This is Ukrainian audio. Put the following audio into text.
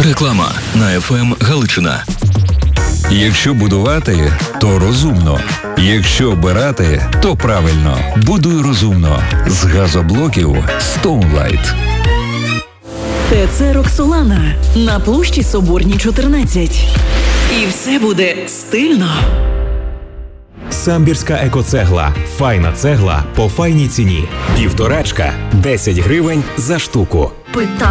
Реклама на ФМ Галичина. Якщо будувати, то розумно. Якщо обирати, то правильно. Будуй розумно. З газоблоків Stoneline. ТЦ «Роксолана» на площі Соборній, 14. І все буде стильно. Самбірська екоцегла. Файна цегла по файній ціні. 1,5 – 10 гривень за штуку.